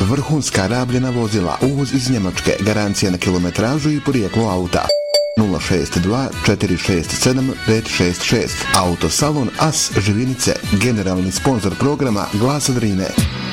vrhunska rabljena vozila, uvoz iz Njemačke, garancija na kilometražu i porijeklo auta. 062 467 566. Autosalon As Živinice, generalni sponzor programa Glasa Drine.